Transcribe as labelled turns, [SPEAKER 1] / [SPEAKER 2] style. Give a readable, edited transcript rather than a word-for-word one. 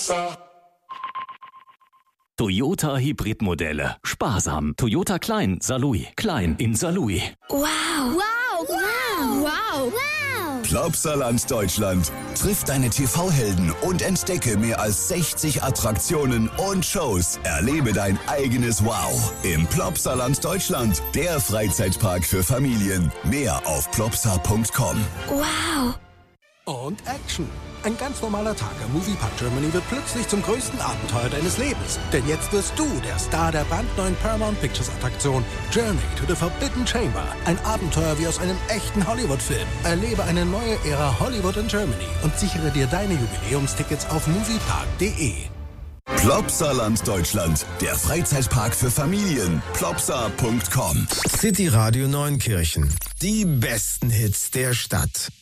[SPEAKER 1] Toyota Hybridmodelle. Sparsam. Toyota Klein, Saarlouis. Klein in Saarlouis.
[SPEAKER 2] Wow. Wow. Wow. Wow.
[SPEAKER 3] Wow. Plopsaland Deutschland. Triff deine TV-Helden und entdecke mehr als 60 Attraktionen und Shows. Erlebe dein eigenes Wow im Plopsaland Deutschland. Der Freizeitpark für Familien. Mehr auf plopsa.com.
[SPEAKER 2] Wow.
[SPEAKER 4] Und Action. Ein ganz normaler Tag am Moviepark Germany wird plötzlich zum größten Abenteuer deines Lebens. Denn jetzt wirst du der Star der brandneuen Paramount Pictures Attraktion Journey to the Forbidden Chamber. Ein Abenteuer wie aus einem echten Hollywood-Film. Erlebe eine neue Ära Hollywood in Germany und sichere dir deine Jubiläumstickets auf moviepark.de.
[SPEAKER 3] Plopsaland Deutschland. Der Freizeitpark für Familien. plopsa.com.
[SPEAKER 5] City Radio Neunkirchen. Die besten Hits der Stadt.